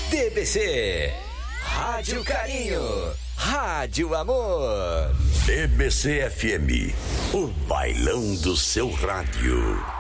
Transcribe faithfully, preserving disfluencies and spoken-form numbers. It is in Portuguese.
D B C, Rádio Carinho, Rádio Amor. D B C F M, o bailão do seu rádio.